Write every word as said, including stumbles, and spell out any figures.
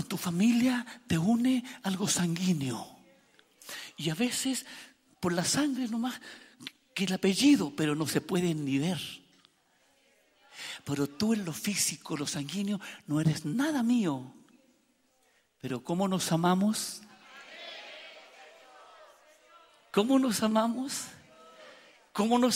tu familia te une algo sanguíneo. Y a veces por la sangre nomás que el apellido, pero no se pueden ni ver. Pero tú en lo físico, lo sanguíneo, no eres nada mío. Pero ¿cómo nos amamos? ¿Cómo nos amamos? ¿Cómo nos